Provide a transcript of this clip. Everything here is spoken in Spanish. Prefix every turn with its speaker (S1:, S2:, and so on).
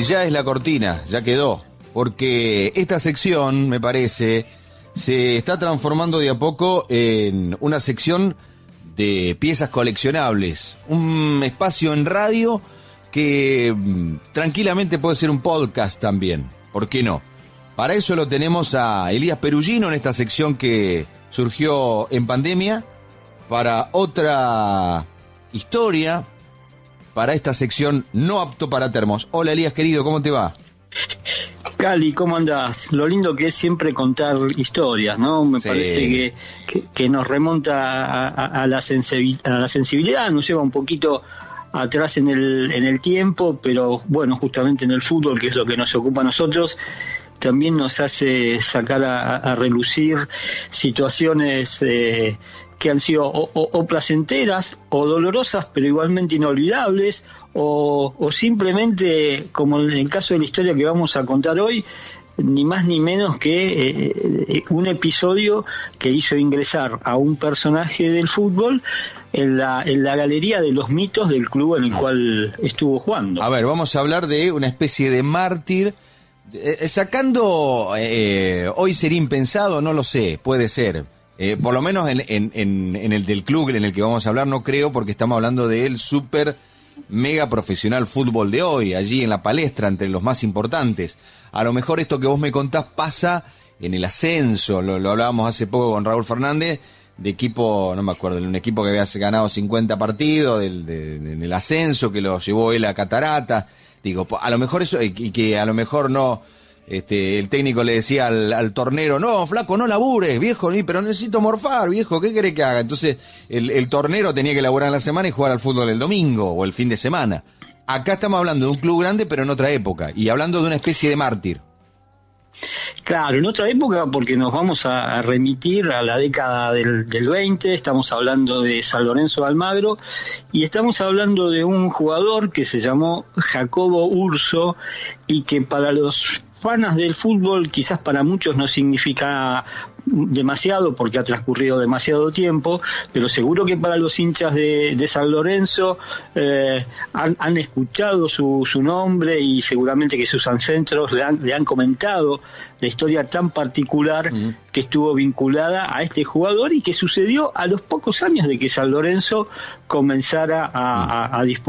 S1: ya es la cortina, ya quedó, porque esta sección, me parece, se está transformando de a poco en una sección de piezas coleccionables, un espacio en radio que tranquilamente puede ser un podcast también, ¿por qué no? Para eso lo tenemos a Elías Perugino en esta sección que surgió en pandemia, para otra historia, para esta sección no apto para termos. Hola Elías querido, ¿cómo te va?
S2: Cali, ¿cómo andás? Lo lindo que es siempre contar historias, ¿no? Me parece que nos remonta a la sensibilidad, nos lleva un poquito atrás en el tiempo, pero bueno, justamente en el fútbol, que es lo que nos ocupa a nosotros, también nos hace sacar a relucir situaciones que han sido o placenteras o dolorosas, pero igualmente inolvidables, o simplemente, como en el caso de la historia que vamos a contar hoy, ni más ni menos que un episodio que hizo ingresar a un personaje del fútbol en la galería de los mitos del club en el cual estuvo jugando.
S1: A ver, vamos a hablar de una especie de mártir, sacando, hoy sería impensado, no lo sé, puede ser. Por lo menos en el del club en el que vamos a hablar no creo, porque estamos hablando del super mega profesional fútbol de hoy, allí en la palestra, entre los más importantes. A lo mejor esto que vos me contás pasa en el ascenso, lo hablábamos hace poco con Raúl Fernández, de equipo, no me acuerdo, de un equipo que había ganado 50 partidos, en el ascenso, que lo llevó él a Catarata. Digo, a lo mejor eso, y que a lo mejor no... el técnico le decía al tornero, no, flaco, no labures, viejo, pero necesito morfar, viejo, ¿qué querés que haga? Entonces el tornero tenía que laburar en la semana y jugar al fútbol el domingo o el fin de semana. Acá estamos hablando de un club grande, pero en otra época, y hablando de una especie de mártir.
S2: Claro, en otra época, porque nos vamos a remitir a la década del 20, estamos hablando de San Lorenzo de Almagro, y estamos hablando de un jugador que se llamó Jacobo Urso, y que para los fanas del fútbol, quizás para muchos no significa demasiado porque ha transcurrido demasiado tiempo, pero seguro que para los hinchas de San Lorenzo han escuchado su nombre, y seguramente que sus ancestros le han comentado la historia tan particular que estuvo vinculada a este jugador y que sucedió a los pocos años de que San Lorenzo comenzara a disputar